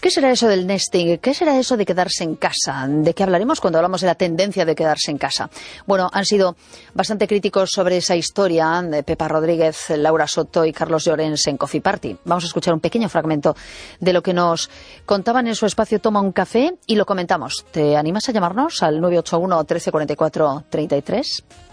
¿Qué será eso del nesting? ¿Qué será eso de quedarse en casa? ¿De qué hablaremos cuando hablamos de la tendencia de quedarse en casa? Bueno, han sido bastante críticos sobre esa historia de Pepa Rodríguez, Laura Soto y Carlos Llorens en Coffee Party. Vamos a escuchar un pequeño fragmento de lo que nos contaban en su espacio Toma un Café y lo comentamos. ¿Te animas a llamarnos al 981 13 44 33?